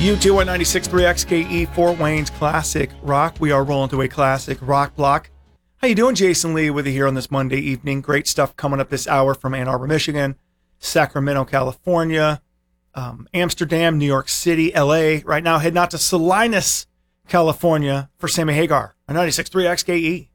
U2 at 96.3 XKE, Fort Wayne's Classic Rock. We are rolling to a classic rock block. How you doing? Jason Lee with you here on this Monday evening. Great stuff coming up this hour from Ann Arbor, Michigan, Sacramento, California, Amsterdam, New York City, LA. Right now, heading out to Salinas, California for Sammy Hagar on 96.3 XKE.